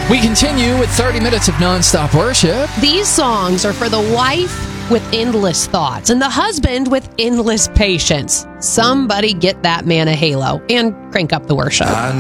We continue with 30 minutes of nonstop worship. These songs are for the wife with endless thoughts and the husband with endless patience. Somebody get that man a halo and crank up the worship. I